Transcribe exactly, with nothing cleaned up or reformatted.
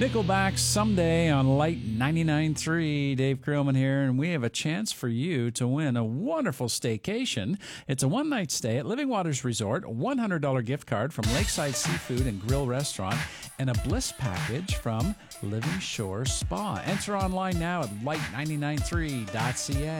Nickelback Someday on Light ninety-nine point three. Dave Creelman here, and we have a chance for you to win a wonderful staycation. It's a one-night stay at Living Waters Resort, a one hundred dollars gift card from Lakeside Seafood and Grill Restaurant, and a bliss package from Living Shore Spa. Enter online now at light ninety-nine point three dot c a.